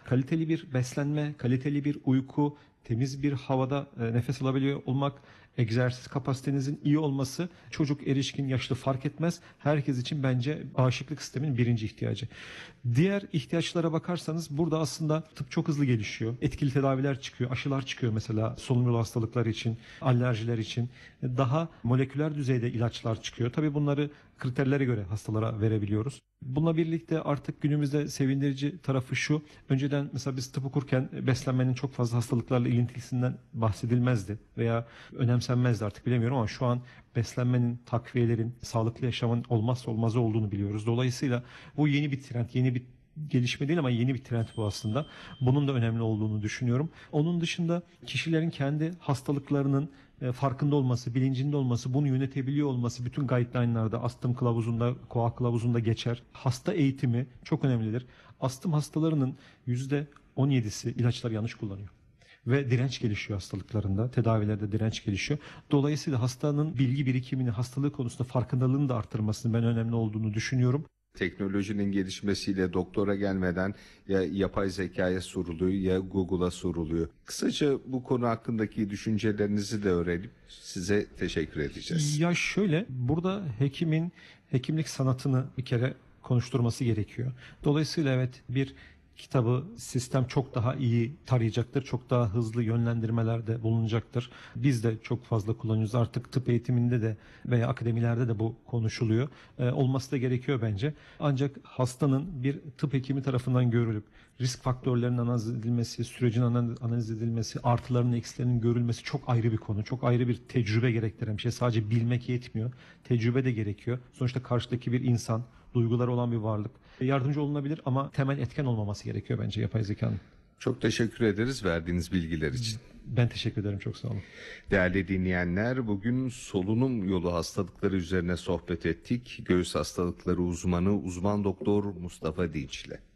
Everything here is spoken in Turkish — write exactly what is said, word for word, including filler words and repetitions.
kaliteli bir beslenme, kaliteli bir uyku, temiz bir havada e, nefes alabiliyor olmak, egzersiz kapasitenizin iyi olması, çocuk, erişkin, yaşlı fark etmez. Herkes için bence bağışıklık sisteminin birinci ihtiyacı. Diğer ihtiyaçlara bakarsanız burada aslında tıp çok hızlı gelişiyor. Etkili tedaviler çıkıyor, aşılar çıkıyor mesela solunum yolu hastalıkları için, alerjiler için. Daha moleküler düzeyde ilaçlar çıkıyor. Tabii bunları kriterlere göre hastalara verebiliyoruz. Bununla birlikte artık günümüzde sevindirici tarafı şu. Önceden mesela biz tıp okurken beslenmenin çok fazla hastalıklarla ilintisinden bahsedilmezdi veya önemsenmezdi, artık bilemiyorum, ama şu an beslenmenin, takviyelerin, sağlıklı yaşamın olmazsa olmazı olduğunu biliyoruz. Dolayısıyla bu yeni bir trend, yeni bir gelişme değil ama yeni bir trend bu aslında. Bunun da önemli olduğunu düşünüyorum. Onun dışında kişilerin kendi hastalıklarının e, farkında olması, bilincinde olması, bunu yönetebiliyor olması bütün guideline'larda, astım kılavuzunda, koa kılavuzunda geçer. Hasta eğitimi çok önemlidir. Astım hastalarının yüzde on yedisi ilaçları yanlış kullanıyor. Ve direnç gelişiyor hastalıklarında, tedavilerde direnç gelişiyor. Dolayısıyla hastanın bilgi birikimini, hastalığı konusunda farkındalığını da arttırmasının ben önemli olduğunu düşünüyorum. Teknolojinin gelişmesiyle doktora gelmeden ya yapay zekaya soruluyor ya Google'a soruluyor. Kısaca bu konu hakkındaki düşüncelerinizi de öğrenip size teşekkür edeceğiz. Ya şöyle, burada hekimin hekimlik sanatını bir kere konuşturması gerekiyor. Dolayısıyla evet, bir kitabı sistem çok daha iyi tarayacaktır. Çok daha hızlı yönlendirmelerde bulunacaktır. Biz de çok fazla kullanıyoruz. Artık tıp eğitiminde de veya akademilerde de bu konuşuluyor. Ee, olması da gerekiyor bence. Ancak hastanın bir tıp hekimi tarafından görülüp risk faktörlerinin analiz edilmesi, sürecin analiz edilmesi, artılarının eksilerinin görülmesi çok ayrı bir konu. Çok ayrı bir tecrübe gerektiren bir şey. Sadece bilmek yetmiyor. Tecrübe de gerekiyor. Sonuçta karşıdaki bir insan, duyguları olan bir varlık. Yardımcı olunabilir ama temel etken olmaması gerekiyor bence yapay zekanın. Çok teşekkür ederiz verdiğiniz bilgiler için. Ben teşekkür ederim, çok sağ olun. Değerli dinleyenler, bugün solunum yolu hastalıkları üzerine sohbet ettik. Göğüs hastalıkları uzmanı uzman doktor Mustafa Dinç'le.